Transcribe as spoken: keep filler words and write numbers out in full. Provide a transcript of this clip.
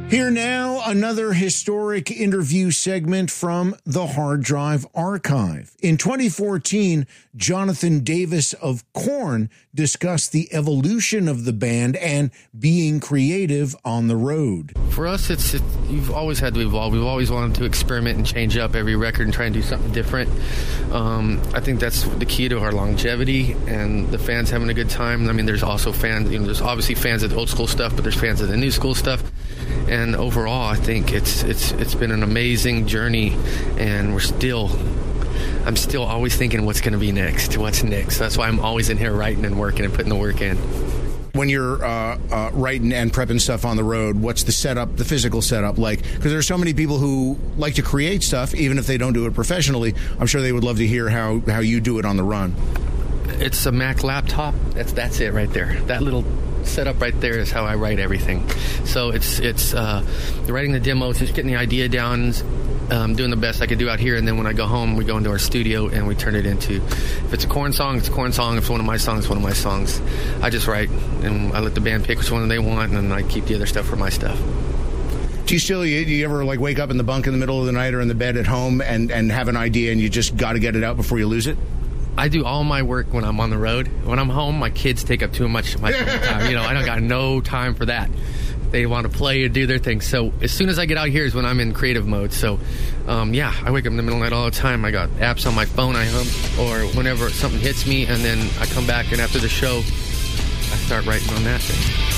Here now, another historic interview segment from the Hard Drive Archive. In twenty fourteen, Jonathan Davis of Korn discussed the evolution of the band and being creative on the road. For us, it's it, you've always had to evolve. We've always wanted to experiment and change up every record and try and do something different. Um, I think that's the key to our longevity and the fans having a good time. I mean, there's also fans, you know, there's obviously fans of the old school stuff, but there's fans of the new school stuff. And overall, I think it's it's it's been an amazing journey, and we're still, I'm still always thinking what's going to be next, what's next. That's why I'm always in here writing and working and putting the work in. When you're uh, uh, writing and prepping stuff on the road, what's the setup, the physical setup like? Because there are so many people who like to create stuff, even if they don't do it professionally. I'm sure they would love to hear how, how you do it on the run. It's a Mac laptop. That's that's it right there. That little setup right there is how I write everything. So it's it's uh, writing the demos, just getting the idea down, um, doing the best I could do out here, and then when I go home, we go into our studio and we turn it into, if it's a Korn song, it's a Korn song. If it's one of my songs, it's one of my songs. I just write, and I let the band pick which one they want, and then I keep the other stuff for my stuff. Do you still, you, you ever like wake up in the bunk in the middle of the night or in the bed at home and, and have an idea and you just got to get it out before you lose it? I do all my work when I'm on the road. When I'm home, my kids take up too much of my time. You know, I don't got no time for that. They want to play and do their thing. So as soon as I get out here is when I'm in creative mode. So, um, yeah, I wake up in the middle of the night all the time. I got apps on my phone I hum, or whenever something hits me, and then I come back, and after the show, I start writing on that thing.